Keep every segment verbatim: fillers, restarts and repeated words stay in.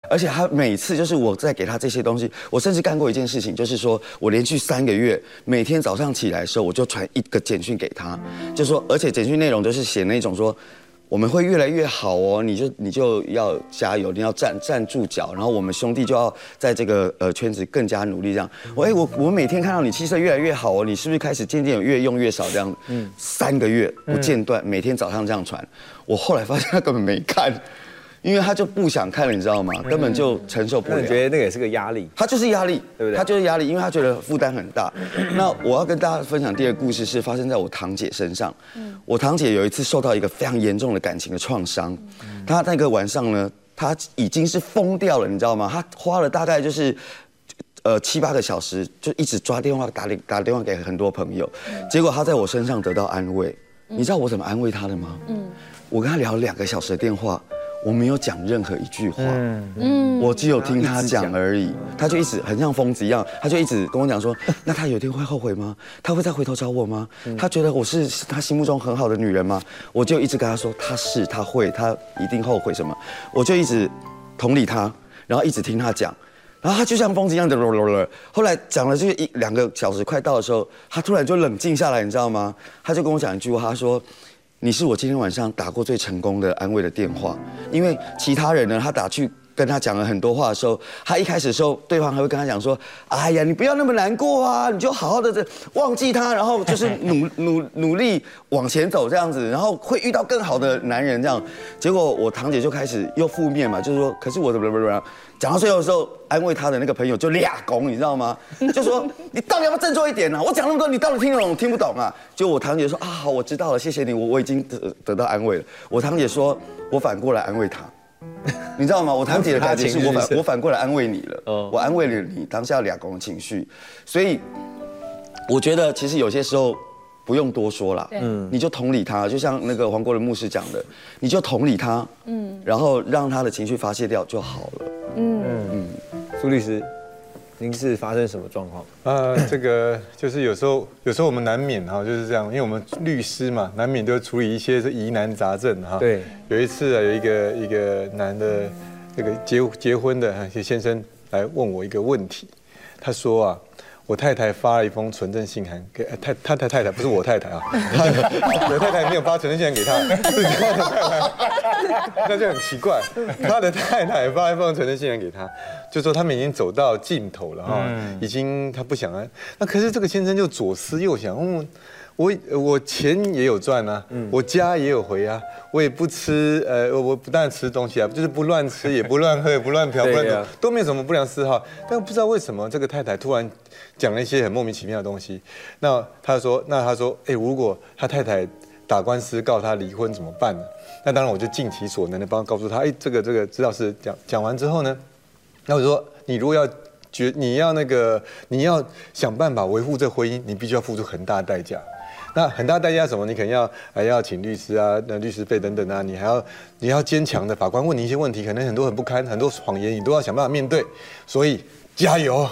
而且他每次就是我在给他这些东西，我甚至干过一件事情，就是说我连续三个月，每天早上起来的时候，我就传一个简讯给他，就说，而且简讯内容都是写那种说。我们会越来越好哦，你就你就要加油，你要站站住脚，然后我们兄弟就要在这个呃圈子更加努力这样。我哎我我每天看到你气色越来越好哦，你是不是开始渐渐有越用越少这样？嗯，三个月不间断，每天早上这样传。我后来发现他根本没看。因为他就不想看了，你知道吗？根本就承受不了。 你觉得那个也是个压力？ 他就是压力， 对不对？ 他就是压力，因为他觉得负担很大。那我要跟大家分享第二个故事，是发生在我堂姐身上。我堂姐有一次受到一个非常严重的感情的创伤，她那个晚上呢，她已经是疯掉了，你知道吗？她花了大概就是。呃，七八个小时就一直抓电话打打电话给很多朋友，结果她在我身上得到安慰。你知道我怎么安慰她的吗？嗯，我跟她聊两个小时的电话。我没有讲任何一句话，嗯，我只有听他讲而已。他就一直很像疯子一样，他就一直跟我讲说，那他有一天会后悔吗？他会再回头找我吗？他觉得我是他心目中很好的女人吗？我就一直跟他说，他是，他会，他一定后悔什么？我就一直同理他，然后一直听他讲，然后他就像疯子一样的，后来讲了这一两个小时快到的时候，他突然就冷静下来，你知道吗？他就跟我讲一句话，他说。你是我今天晚上打过最成功的安慰的电话，因为其他人呢，他打去跟他讲了很多话的时候，他一开始的时候，对方还会跟他讲说，哎呀，你不要那么难过啊，你就好好的忘记他，然后就是努努努力往前走这样子，然后会遇到更好的男人这样。结果我堂姐就开始又负面嘛，就是说，可是我怎么怎么怎么讲到最后的时候，安慰他的那个朋友就俩拱，你知道吗？就说你到底要不要振作一点啊？我讲那么多，你到底听得懂听不懂啊？就我堂姐说啊，好，我知道了，谢谢你，我我已经得得到安慰了。我堂姐说，我反过来安慰他，你知道吗？我堂姐的感觉是我反我反过来安慰你了，我安慰了你当下俩拱的情绪，所以我觉得其实有些时候。不用多说啦，嗯，你就同理他，就像那个黄国伦牧师讲的，你就同理他，嗯，然后让他的情绪发泄掉就好了，嗯嗯。苏律师，您是发生什么状况？ 呃，这个就是有时候，有时候我们难免哈就是这样，因为我们律师嘛，难免都处理一些是疑难杂症哈。 对， 有一次啊，有一个一个男的，这个结结婚的先生来问我一个问题，他说啊。我太太发了一封存证信函给太他太太太不是我太太啊，我太太没有发存证信函给他，是他的太太，那就很奇怪。他的太太发一封存证信函给他，就说他们已经走到尽头了哈，已经他不想了。那可是这个先生就左思右想，嗯，我我钱也有赚啊，我家也有回啊，我也不吃呃我不但吃东西啊，就是不乱吃也不乱喝也不乱嫖不乱赌，都没有什么不良嗜好。但不知道为什么这个太太突然。讲了一些很莫名其妙的东西，那他说，那他说，哎，如果他太太打官司告他离婚怎么办呢？那当然我就尽其所能的帮告诉他，哎，这个这个知道是讲讲完之后呢，那我就说，你如果要觉你要那个你要想办法维护这婚姻，你必须要付出很大的代价。那很大代价什么？你可能要还要请律师啊，那律师费等等啊，你还要你要坚强的，法官问你一些问题，可能很多很不堪，很多谎言你都要想办法面对，所以。加油！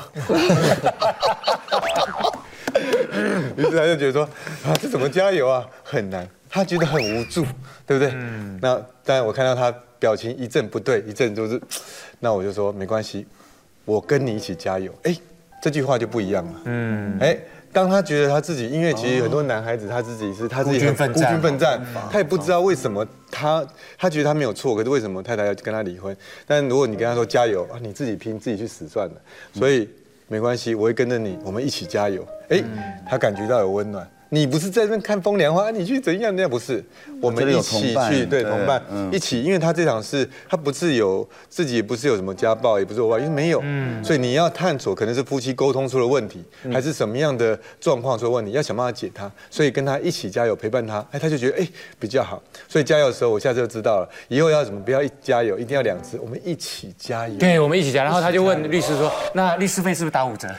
于是他就觉得说啊，这怎么加油啊？很难，他觉得很无助，对不对？嗯。那当然，我看到他表情一阵不对，一阵就是，那我就说没关系，我跟你一起加油。哎，这句话就不一样了。嗯。哎。当他觉得他自己，因为其实很多男孩子他自己是他自己孤军奋战，他也不知道为什么他他觉得他没有错，可是为什么太太要跟他离婚？但如果你跟他说加油啊，你自己拼自己去死算了，所以没关系，我会跟着你，我们一起加油。哎，他感觉到有温暖。你不是在那边看风凉话，你去怎样？那不是，我们一起去对同伴一起，因为他这场事，他不是有自己，也不是有什么家暴，也不是有外遇，因为没有，所以你要探索，可能是夫妻沟通出了问题，还是什么样的状况出了问题，要想办法解他，所以跟他一起加油，陪伴他，哎，他就觉得哎比较好，所以加油的时候，我下次就知道了，以后要怎么不要一加油，一定要两只，我们一起加油， 对，我们一起加，然后他就问律师说，那律师费是不是打五折？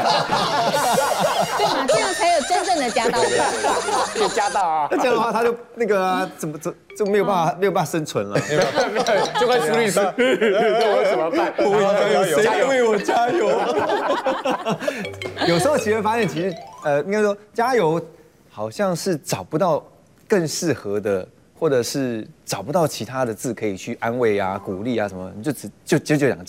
对嘛，这样才有真正的加到。 有加到啊！ 那这样的话，他就那个、啊、怎么怎就没有办法没有办法生存了， 没有没有，就快苏律师，那我怎么办？ 我谁为我加油？有时候其实发现，其实呃，应该说加油，好像是找不到更适合的，或者是找不到其他的字可以去安慰啊、鼓励啊什么，你就只就就就讲。